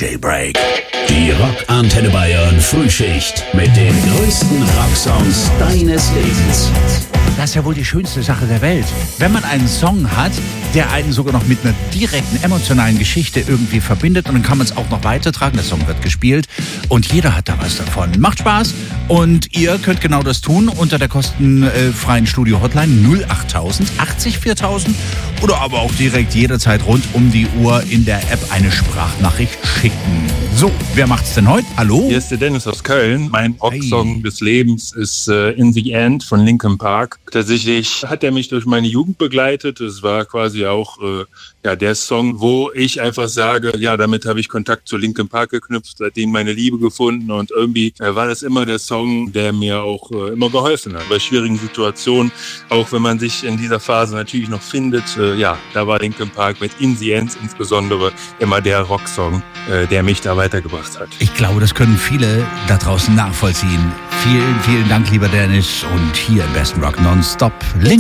DJ Break. Die Rock-Antenne Bayern Frühschicht mit den größten Rocksongs deines Lebens. Das ist ja wohl die schönste Sache der Welt. Wenn man einen Song hat, der einen sogar noch mit einer direkten emotionalen Geschichte irgendwie verbindet und dann kann man es auch noch weitertragen. Der Song wird gespielt und jeder hat da was davon. Macht Spaß und ihr könnt genau das tun unter der kostenfreien Studio-Hotline 08000 80 4000 oder aber auch direkt jederzeit rund um die Uhr in der App eine Sprachnachricht schicken. So, wer macht's denn heute? Hallo? Hier ist der Dennis aus Köln. Mein Rocksong des Lebens ist In the End von Linkin Park. Tatsächlich hat er mich durch meine Jugend begleitet. Es war quasi auch der Song, wo ich einfach sage, ja, damit habe ich Kontakt zu Linkin Park geknüpft, seitdem meine Liebe gefunden und irgendwie war das immer der Song, der mir auch immer geholfen hat. Bei schwierigen Situationen, auch wenn man sich in dieser Phase natürlich noch findet, da war Linkin Park mit In the End insbesondere immer der Rocksong, der mich da weitergebracht hat. Ich glaube, das können viele da draußen nachvollziehen. Vielen, vielen Dank, lieber Dennis. Und hier im besten Rock Nonstop. Link